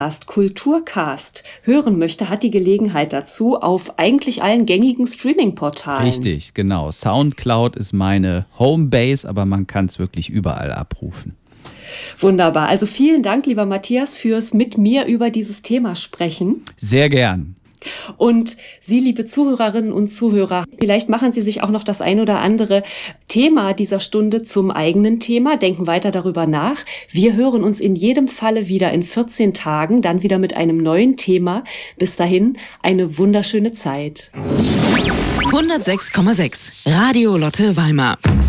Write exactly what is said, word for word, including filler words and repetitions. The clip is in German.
Kulturcast hören möchte, hat die Gelegenheit dazu auf eigentlich allen gängigen Streaming-Portalen. Richtig, genau. Soundcloud ist meine Homebase, aber man kann es wirklich überall abrufen. Wunderbar. Also vielen Dank, lieber Matthias, fürs mit mir über dieses Thema sprechen. Sehr gern. Und Sie, liebe Zuhörerinnen und Zuhörer, vielleicht machen Sie sich auch noch das ein oder andere Thema dieser Stunde zum eigenen Thema, denken weiter darüber nach. Wir hören uns in jedem Falle wieder in vierzehn Tagen, dann wieder mit einem neuen Thema. Bis dahin eine wunderschöne Zeit. hundertsechs Komma sechs Radio Lotte Weimar